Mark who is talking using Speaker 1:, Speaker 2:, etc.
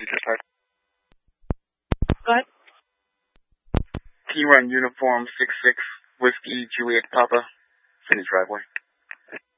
Speaker 1: just heard.
Speaker 2: Go ahead.
Speaker 1: Can you run uniform 66 Whiskey Juliet Papa? It's in his driveway.